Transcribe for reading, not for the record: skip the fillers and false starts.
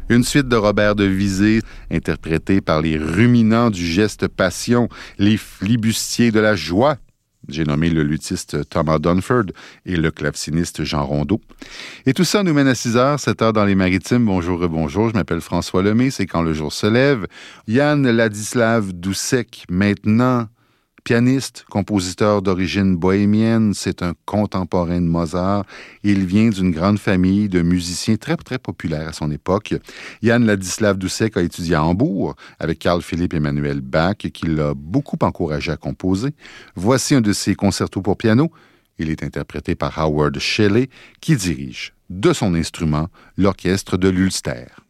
Une suite de Robert de Visé, interprétée par les ruminants du geste passion, les flibustiers de la joie. J'ai nommé le luthiste Thomas Dunford et le claveciniste Jean Rondeau. Et tout ça nous mène à 6h, 7h dans les Maritimes. Bonjour et bonjour, je m'appelle François Lemay, c'est Quand le jour se lève. Jan Ladislav Dušek, maintenant pianiste, compositeur d'origine bohémienne, c'est un contemporain de Mozart. Il vient d'une grande famille de musiciens très, très populaires à son époque. Jan Ladislav Dušek a étudié à Hambourg avec Carl Philipp Emanuel Bach, qui l'a beaucoup encouragé à composer. Voici un de ses concertos pour piano. Il est interprété par Howard Shelley, qui dirige de son instrument l'orchestre de l'Ulster.